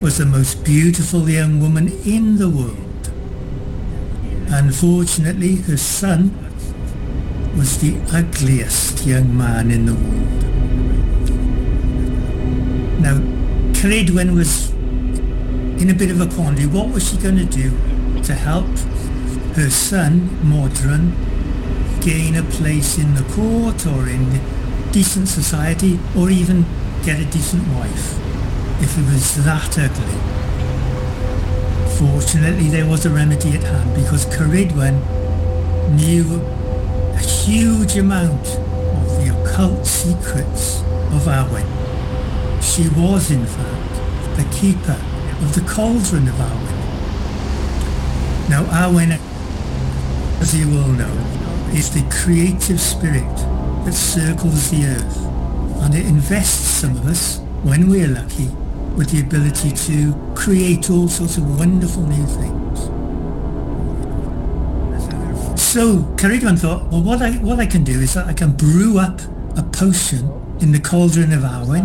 was the most beautiful young woman in the world. Unfortunately, her son was the ugliest young man in the world. Now, Ceridwen was in a bit of a quandary. What was she going to do to help her son, Modron, gain a place in the court or in decent society, or even get a decent wife if he was that ugly? Fortunately, there was a remedy at hand, because Ceridwen knew a huge amount of the occult secrets of Arwen. She was, in fact, the keeper of the cauldron of Arwen. Now, Arwen, as you all know, is the creative spirit that circles the earth, and it invests some of us, when we're lucky, with the ability to create all sorts of wonderful new things. So Ceridwen thought, well, what I can do is that I can brew up a potion in the cauldron of Arwen.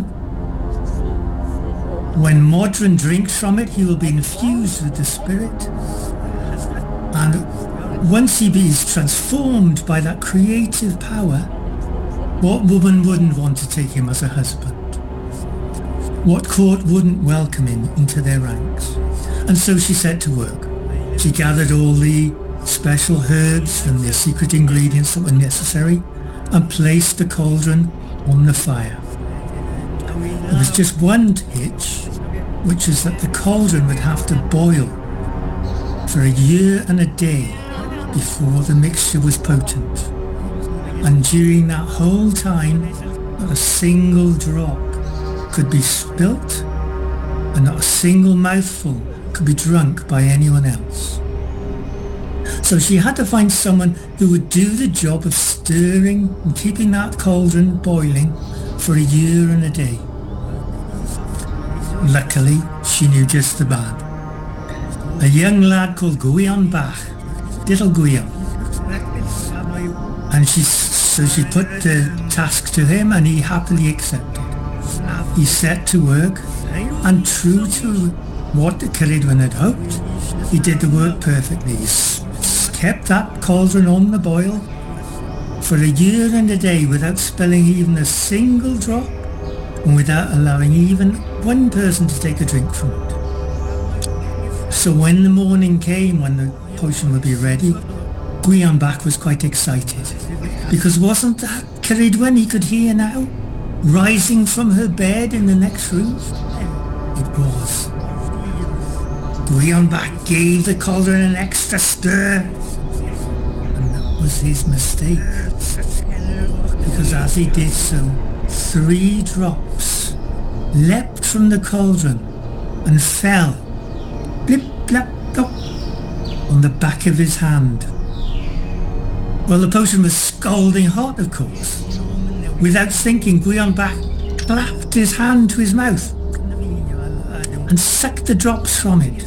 When Modron drinks from it, he will be infused with the spirit, and once he is transformed by that creative power, what woman wouldn't want to take him as a husband? What court wouldn't welcome him into their ranks? And so she set to work. She gathered all the special herbs and the secret ingredients that were necessary and placed the cauldron on the fire. There was just one hitch, which is that the cauldron would have to boil for a year and a day before the mixture was potent. And during that whole time, not a single drop could be spilt, and not a single mouthful could be drunk by anyone else. So she had to find someone who would do the job of stirring and keeping that cauldron boiling for a year and a day. Luckily, she knew just the man. A young lad called Gwion Bach, little Gwion. And so she put the task to him, and he happily accepted. He set to work, and true to what Ceridwen had hoped, he did the work perfectly. He kept that cauldron on the boil for a year and a day without spilling even a single drop, and without allowing even one person to take a drink from it. So when the morning came, when the potion would be ready, Gwion Bach was quite excited, because wasn't that Ceridwen he could hear now, rising from her bed in the next room? It was. Gwion Bach gave the cauldron an extra stir, and that was his mistake, because as he did so, 3 drops leapt from the cauldron and fell, blip, blap, plop, on the back of his hand. Well, the potion was scalding hot, of course. Without thinking, Gwion Bach clapped his hand to his mouth and sucked the drops from it.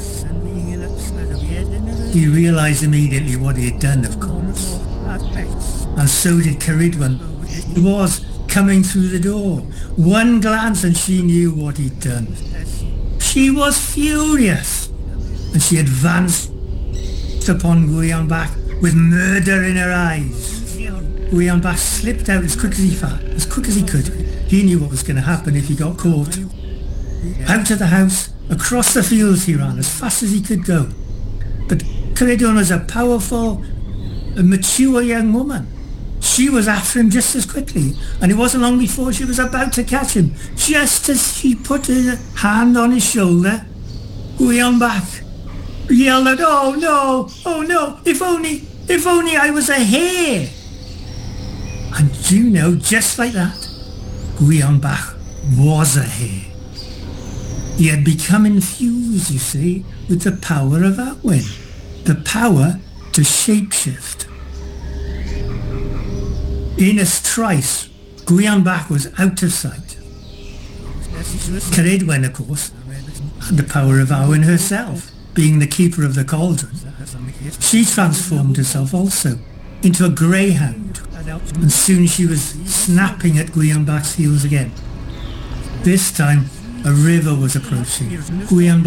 He realised immediately what he had done, of course. And so did Ceridwen. He was coming through the door. One glance and she knew what he'd done. She was furious, and she advanced upon Gwion Bach with murder in her eyes. Gwion Bach slipped out as quick as he could. He knew what was going to happen if he got caught. Out of the house, across the fields he ran as fast as he could go. But Ceridwen was a powerful, mature young woman. She was after him just as quickly, and it wasn't long before she was about to catch him. Just as she put her hand on his shoulder, Gwion Bach yelled out, "Oh no, if only I was a hare." And you know, just like that, Gwion Bach was a hare. He had become infused, you see, with the power of Arwen, the power to shapeshift. In a trice, Gwion Bach was out of sight. Ceridwen, of course, had the power of Arwen herself, being the keeper of the cauldron. She transformed herself also into a greyhound, and soon she was snapping at Gwion Bach's heels again. This time, a river was approaching. Gwion